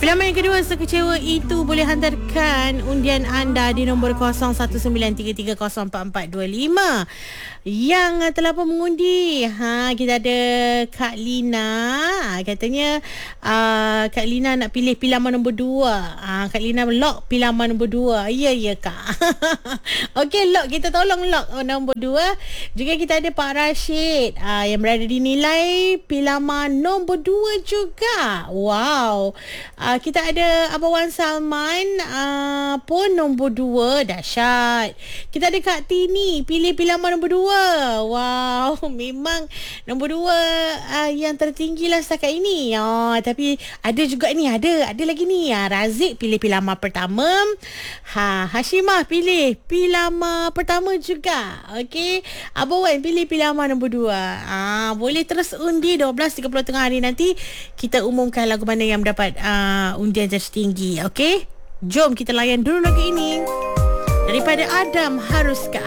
Pilihan yang kedua, sekecewa itu boleh hantarkan undian anda di nombor 0193304425. Yang telah pun mengundi, kita ada Kak Lina. Katanya Kak Lina nak pilih pilihan nombor 2. Kak Lina lock pilihan nombor 2. Ya Kak. Okey, lock, kita tolong lock nombor 2. Juga kita ada Pak Rashid yang berada di nilai pilihan nombor 2 juga. Wow. Kita ada Abang Wan Salman pun nombor 2. Dahsyat. Kita ada Kak Tini pilih pilihan nombor 2. Wow, memang nombor 2 yang tertinggi lah setakat ini. Tapi ada juga ni, ada lagi ni. Razik pilih pilihan pertama. Hashimah pilih pilihan pertama juga. Okey, Abang Wan pilih pilihan nombor 2. Boleh terus undi 12.30 tengah hari nanti. Kita umumkan lagu mana yang mendapat undian tertinggi. Okey, jom kita layan dulu lagu ini daripada Adam Haruskah.